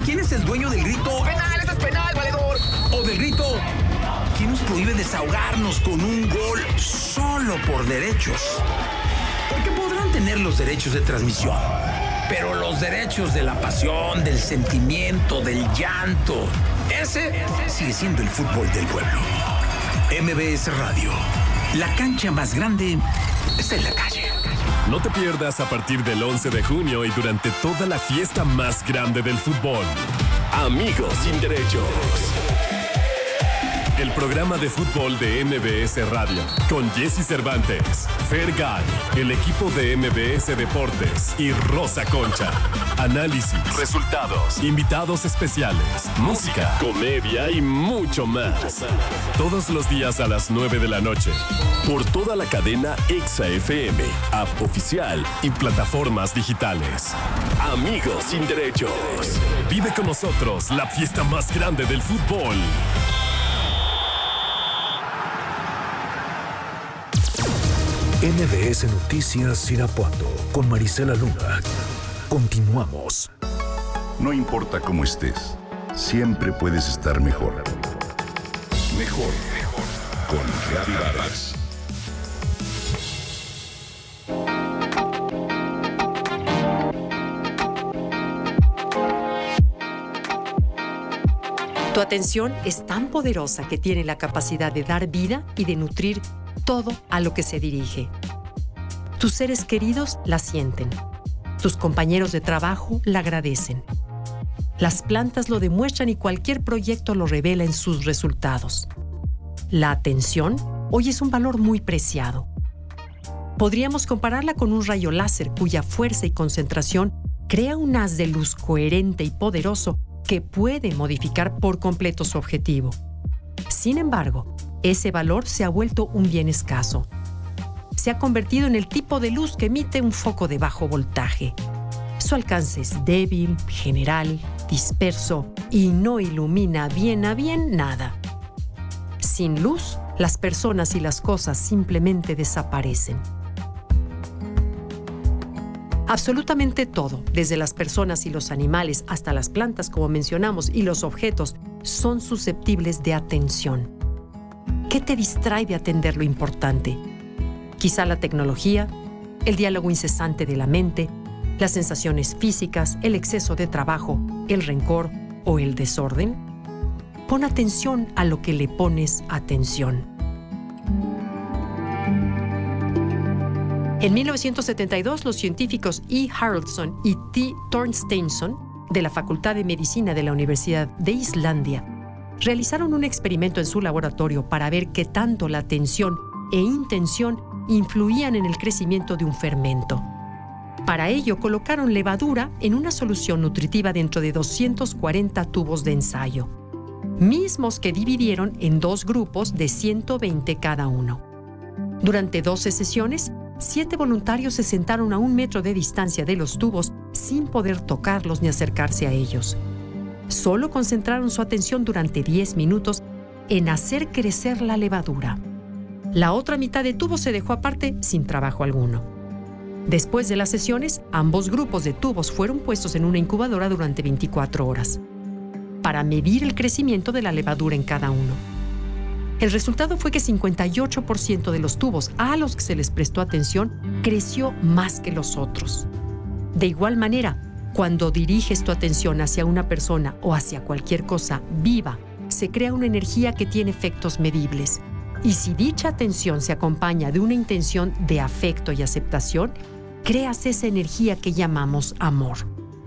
¿Quién es el dueño del grito? ¡Penal! ¡Ese es penal, valedor! O del grito, ¿quién nos prohíbe desahogarnos con un gol solo por derechos? Porque podrán tener los derechos de transmisión, pero los derechos de la pasión, del sentimiento, del llanto, ese sigue siendo el fútbol del pueblo. MBS Radio, la cancha más grande está en la calle. No te pierdas a partir del 11 de junio y durante toda la fiesta más grande del fútbol. Amigos sin derechos. El programa de fútbol de MBS Radio, con Jesse Cervantes, Fergay, el equipo de MBS Deportes y Rosa Concha. Análisis, resultados, invitados especiales, música, comedia y mucho más. Todos los días a las 9 de la noche. Por toda la cadena Exa FM, app oficial y plataformas digitales. Amigos sin derechos. Vive con nosotros la fiesta más grande del fútbol. MBS Noticias Irapuato con Marisela Luna. Continuamos. No importa cómo estés, siempre puedes estar mejor. Mejor, mejor. Con Gaby Vargas. Tu atención es tan poderosa que tiene la capacidad de dar vida y de nutrir todo a lo que se dirige. Tus seres queridos la sienten. Tus compañeros de trabajo la agradecen. Las plantas lo demuestran y cualquier proyecto lo revela en sus resultados. La atención hoy es un valor muy preciado. Podríamos compararla con un rayo láser cuya fuerza y concentración crea un haz de luz coherente y poderoso que puede modificar por completo su objetivo. Sin embargo, ese valor se ha vuelto un bien escaso. Se ha convertido en el tipo de luz que emite un foco de bajo voltaje. Su alcance es débil, general, disperso y no ilumina bien a bien nada. Sin luz, las personas y las cosas simplemente desaparecen. Absolutamente todo, desde las personas y los animales hasta las plantas, como mencionamos, y los objetos, son susceptibles de atención. ¿Qué te distrae de atender lo importante? Quizá la tecnología, el diálogo incesante de la mente, las sensaciones físicas, el exceso de trabajo, el rencor o el desorden. Pon atención a lo que le pones atención. En 1972, los científicos E. Haraldson y T. Thorsteinsson, de la Facultad de Medicina de la Universidad de Islandia, realizaron un experimento en su laboratorio para ver qué tanto la atención e intención influían en el crecimiento de un fermento. Para ello, colocaron levadura en una solución nutritiva dentro de 240 tubos de ensayo, mismos que dividieron en 2 grupos de 120 cada uno. Durante 12 sesiones, 7 voluntarios se sentaron a 1 metro de distancia de los tubos sin poder tocarlos ni acercarse a ellos. Solo concentraron su atención durante 10 minutos en hacer crecer la levadura. La otra mitad de tubos se dejó aparte sin trabajo alguno. Después de las sesiones, ambos grupos de tubos fueron puestos en una incubadora durante 24 horas para medir el crecimiento de la levadura en cada uno. El resultado fue que 58% de los tubos a los que se les prestó atención creció más que los otros. De igual manera, cuando diriges tu atención hacia una persona o hacia cualquier cosa viva, se crea una energía que tiene efectos medibles. Y si dicha atención se acompaña de una intención de afecto y aceptación, creas esa energía que llamamos amor.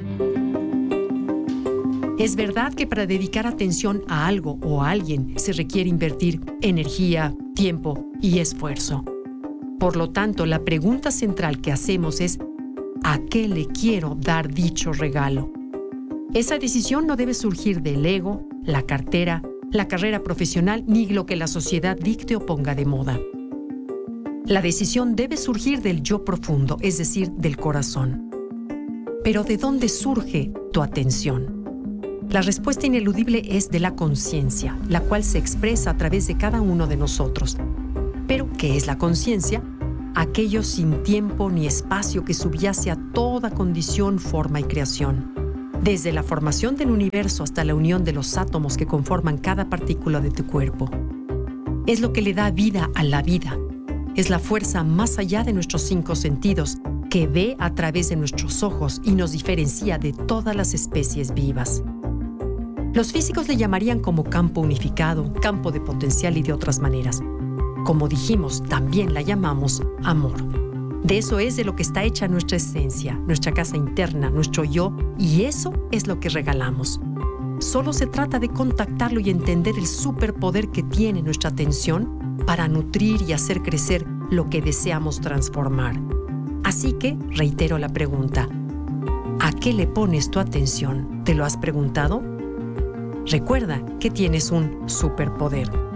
Es verdad que para dedicar atención a algo o a alguien se requiere invertir energía, tiempo y esfuerzo. Por lo tanto, la pregunta central que hacemos es: ¿a qué le quiero dar dicho regalo? Esa decisión no debe surgir del ego, la cartera, la carrera profesional ni lo que la sociedad dicte o ponga de moda. La decisión debe surgir del yo profundo, es decir, del corazón. Pero ¿de dónde surge tu atención? La respuesta ineludible es de la conciencia, la cual se expresa a través de cada uno de nosotros. Pero, ¿qué es la conciencia? Aquello sin tiempo ni espacio que subyace a toda condición, forma y creación. desde la formación del universo hasta la unión de los átomos que conforman cada partícula de tu cuerpo. Es lo que le da vida a la vida. Es la fuerza más allá de nuestros 5 sentidos, que ve a través de nuestros ojos y nos diferencia de todas las especies vivas. Los físicos le llamarían como campo unificado, campo de potencial y de otras maneras. Como dijimos, también la llamamos amor. De eso es de lo que está hecha nuestra esencia, nuestra casa interna, nuestro yo, y eso es lo que regalamos. Solo se trata de contactarlo y entender el superpoder que tiene nuestra atención para nutrir y hacer crecer lo que deseamos transformar. Así que reitero la pregunta: ¿a qué le pones tu atención? ¿Te lo has preguntado? Recuerda que tienes un superpoder.